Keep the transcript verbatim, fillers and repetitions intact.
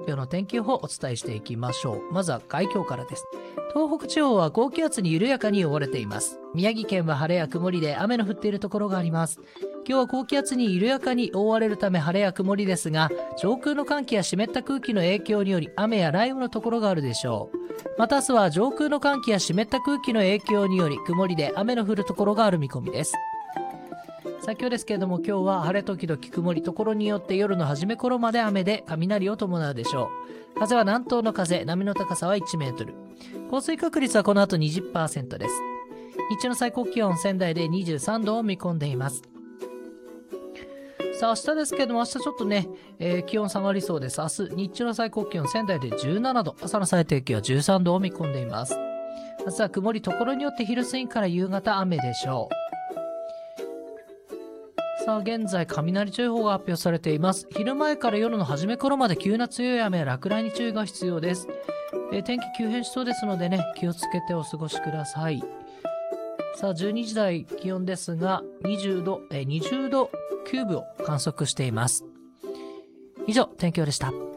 表の天気予報をお伝えしていきましょう。まずは海峡からです。東北地方は高気圧に緩やかに覆われています。宮城県は晴れや曇りで雨の降っているところがあります。今日は高気圧に緩やかに覆われるため晴れや曇りですが、上空の寒気や湿った空気の影響により雨や雷雨のところがあるでしょう。また明日は上空の寒気や湿った空気の影響により曇りで雨の降るところがある見込みです。先ほどですけれども、今日は晴れ時々曇り、ところによって夜の初め頃まで雨で雷を伴うでしょう。風は南東の風、波の高さはいちメートル。降水確率はこの後 にじゅっパーセント です。日中の最高気温、仙台でにじゅうさんどを見込んでいます。さあ明日ですけれども、明日ちょっとね、えー、気温下がりそうです。明日日中の最高気温、仙台でじゅうななど、朝の最低気温はじゅうさんどを見込んでいます。明日は曇り、ところによって昼過ぎから夕方雨でしょう。さあ現在雷注意報が発表されています。昼前から夜の初め頃まで急な強い雨や落雷に注意が必要です。えー、天気急変しそうですのでね、気をつけてお過ごしください。さあじゅうにじ台気温ですがにじゅうど、えー、にじゅうどきゅうぶを観測しています。以上天気予報でした。